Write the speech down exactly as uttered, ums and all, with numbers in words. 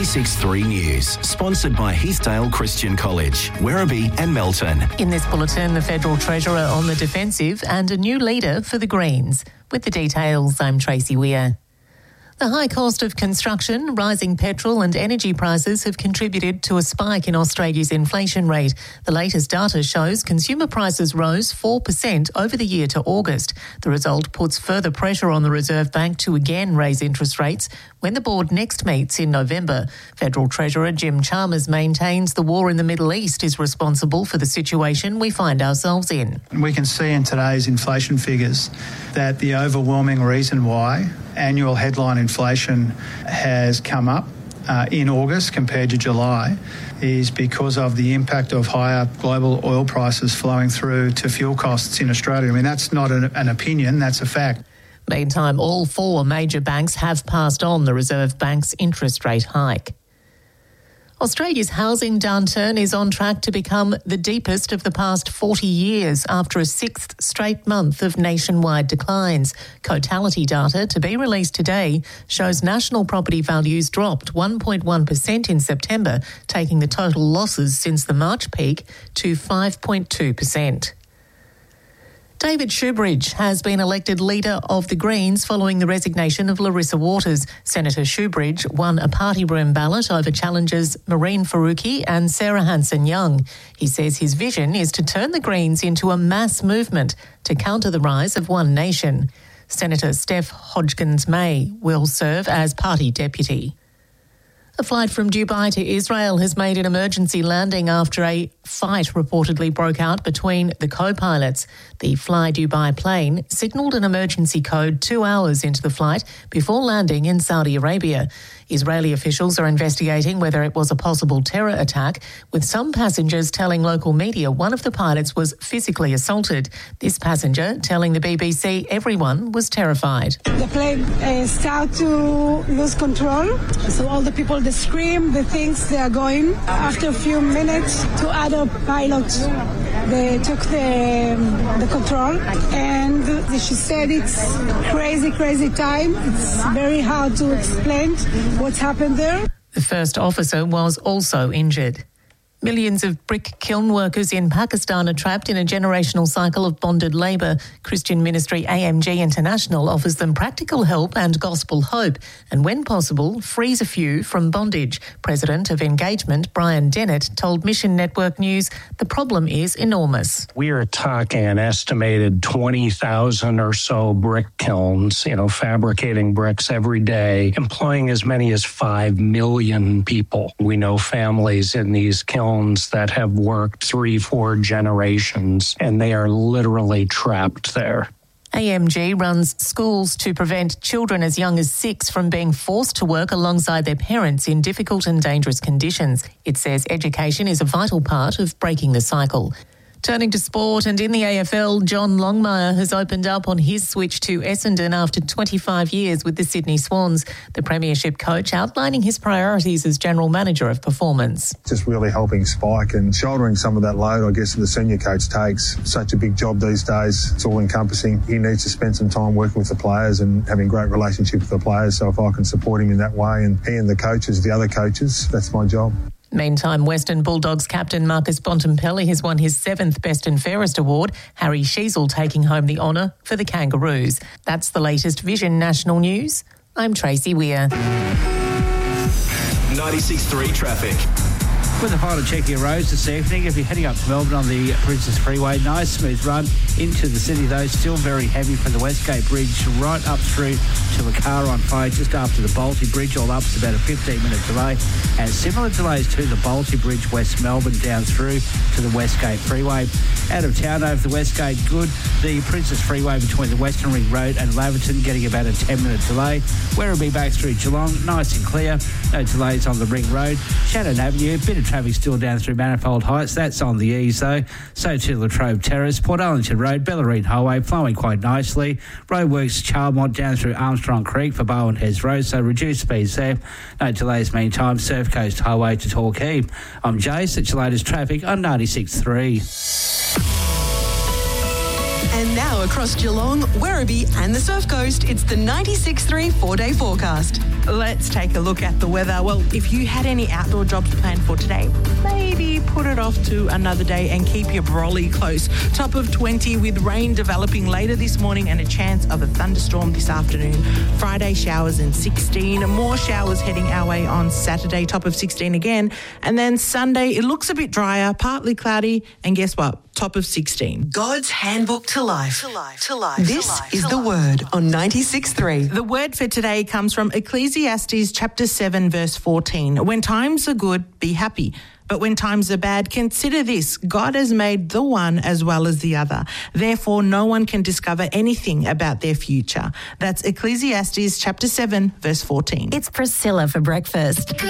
ninety-six point three News, sponsored by Heathdale Christian College, Werribee and Melton. In this bulletin, the Federal Treasurer on the defensive and a new leader for the Greens. With the details, I'm Tracy Weir. The high cost of construction, rising petrol and energy prices have contributed to a spike in Australia's inflation rate. The latest data shows consumer prices rose four percent over the year to August. The result puts further pressure on the Reserve Bank to again raise interest rates when the board next meets in November. Federal Treasurer Jim Chalmers maintains the war in the Middle East is responsible for the situation we find ourselves in. We can see in today's inflation figures that the overwhelming reason why annual headline inflation has come up uh, in August compared to July is because of the impact of higher global oil prices flowing through to fuel costs in Australia. I mean, that's not an, an opinion, that's a fact. Meantime, all four major banks have passed on the Reserve Bank's interest rate hike. Australia's housing downturn is on track to become the deepest of the past forty years after a sixth straight month of nationwide declines. Cotality data to be released today shows national property values dropped one point one percent in September, taking the total losses since the March peak to five point two percent. David Shoebridge has been elected leader of the Greens following the resignation of Larissa Waters. Senator Shoebridge won a party room ballot over challengers Marine Faruqi and Sarah Hanson-Young. He says his vision is to turn the Greens into a mass movement to counter the rise of One Nation. Senator Steph Hodgkins-May will serve as party deputy. A flight from Dubai to Israel has made an emergency landing after a fight reportedly broke out between the co-pilots. The Fly Dubai plane signalled an emergency code two hours into the flight before landing in Saudi Arabia. Israeli officials are investigating whether it was a possible terror attack, with some passengers telling local media one of the pilots was physically assaulted. This passenger telling the B B C everyone was terrified. The plane uh, started to lose control, so all the people, they scream, the things they are going. After a few minutes, two other pilots, they took the, the control, and she said it's crazy, crazy time. It's very hard to explain what's happened there. The first officer was also injured. Millions of brick kiln workers in Pakistan are trapped in a generational cycle of bonded labour. Christian ministry A M G International offers them practical help and gospel hope, and when possible, frees a few from bondage. President of Engagement, Brian Dennett, told Mission Network News the problem is enormous. We are talking an estimated twenty thousand or so brick kilns, you know, fabricating bricks every day, employing as many as five million people. We know families in these kilns that have worked three, four generations, and they are literally trapped there. A M G runs schools to prevent children as young as six from being forced to work alongside their parents in difficult and dangerous conditions. It says education is a vital part of breaking the cycle. Turning to sport, and in the A F L, John Longmire has opened up on his switch to Essendon after twenty-five years with the Sydney Swans. The Premiership coach outlining his priorities as General Manager of Performance. Just really helping Spike and shouldering some of that load, I guess, that the senior coach takes. Such a big job these days. It's all encompassing. He needs to spend some time working with the players and having great relationship with the players. So if I can support him in that way, and he and the coaches, the other coaches, that's my job. Meantime, Western Bulldogs captain Marcus Bontempelli has won his seventh Best and Fairest award, Harry Sheezel taking home the honour for the Kangaroos. That's the latest Vision National News. I'm Tracy Weir. ninety-six point three traffic. With a final check your roads this evening, if you're heading up to Melbourne on the Princess Freeway, nice smooth run into the city though, still very heavy from the Westgate Bridge right up through to the car on fire just after the Balti Bridge, all up to about a fifteen minute delay, and similar delays to the Balti Bridge West Melbourne down through to the Westgate Freeway. Out of town over the Westgate, good. The Princess Freeway between the Western Ring Road and Laverton getting about a ten minute delay. Werribee back through Geelong, nice and clear, no delays on the Ring Road. Shannon Avenue, bit of traffic still down through Manifold Heights, that's on the ease though. So to Latrobe Terrace, Port Arlington Road, Bellarine Highway flowing quite nicely. Roadworks Charlemont down through Armstrong Creek for Bowen Heads Road, so reduced speeds there. No delays meantime. Surf Coast Highway to Torquay. I'm Jace, it's your latest traffic on ninety-six point three. And now across Geelong, Werribee and the Surf Coast, it's the ninety-six point three four-day forecast. Let's take a look at the weather. Well, if you had any outdoor jobs planned for today, maybe put it off to another day and keep your brolly close. Top of twenty with rain developing later this morning and a chance of a thunderstorm this afternoon. Friday showers in sixteen. More showers heading our way on Saturday, top of sixteen again. And then Sunday, it looks a bit drier, partly cloudy. And guess what? Top of sixteen. God's Handbook to Life. To life, to life. This to life, is to the life. word on ninety-six point three. The word for today comes from Ecclesiastes chapter seven, verse fourteen. When times are good, be happy. But when times are bad, consider this. God has made the one as well as the other. Therefore, no one can discover anything about their future. That's Ecclesiastes chapter seven, verse fourteen. It's Priscilla for breakfast.